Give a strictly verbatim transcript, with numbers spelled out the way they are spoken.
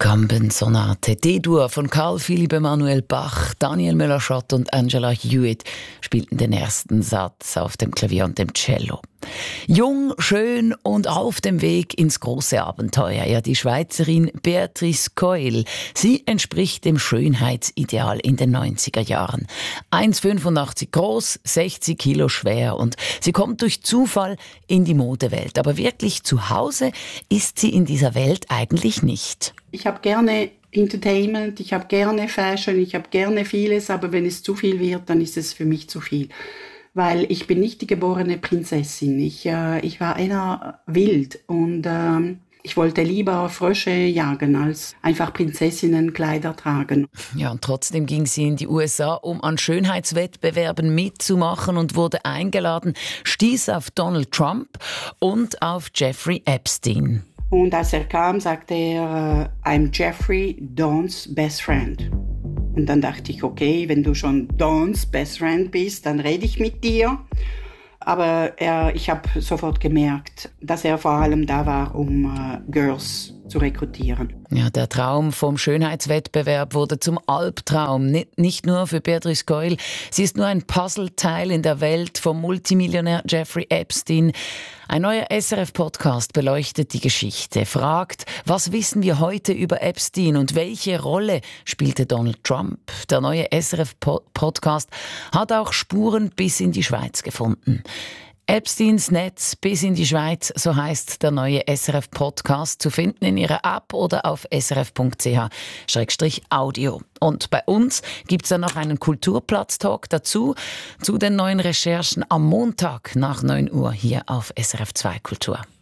Gambensonate, D-Dur von Carl Philipp Emanuel Bach, Daniel Müller-Schott und Angela Hewitt spielten den ersten Satz auf dem Klavier und dem Cello. Jung, schön und auf dem Weg ins große Abenteuer. Ja, die Schweizerin Beatrice Coyle. Sie entspricht dem Schönheitsideal in den neunziger Jahren. eins Komma fünfundachtzig groß, sechzig Kilo schwer und sie kommt durch Zufall in die Modewelt. Aber wirklich zu Hause ist sie in dieser Welt eigentlich nicht. Ich habe gerne Entertainment, ich habe gerne Fashion, ich habe gerne vieles, aber wenn es zu viel wird, dann ist es für mich zu viel. Weil ich bin nicht die geborene Prinzessin. Ich, äh, ich war eher wild und äh, ich wollte lieber Frösche jagen, als einfach Prinzessinnenkleider tragen. Ja, und trotzdem ging sie in die U S A, um an Schönheitswettbewerben mitzumachen und wurde eingeladen, stieß auf Donald Trump und auf Jeffrey Epstein. Und als er kam, sagte er, I'm Jeffrey Dawn's best friend. Und dann dachte ich, okay, wenn du schon Dawn's best friend bist, dann rede ich mit dir. Aber er, ich habe sofort gemerkt, dass er vor allem da war, um äh, Girls zu rekrutieren. Ja, der Traum vom Schönheitswettbewerb wurde zum Albtraum. Nicht nur für Beatrice Coyle. Sie ist nur ein Puzzleteil in der Welt vom Multimillionär Jeffrey Epstein. Ein neuer S R F-Podcast beleuchtet die Geschichte, fragt, was wissen wir heute über Epstein und welche Rolle spielte Donald Trump? Der neue S R F-Podcast hat auch Spuren bis in die Schweiz gefunden. Epsteins Netz bis in die Schweiz, so heisst der neue S R F-Podcast, zu finden in ihrer App oder auf s r f punkt c h slash audio. Und bei uns gibt's dann noch einen Kulturplatz-Talk dazu, zu den neuen Recherchen am Montag nach neun Uhr hier auf S R F zwei Kultur.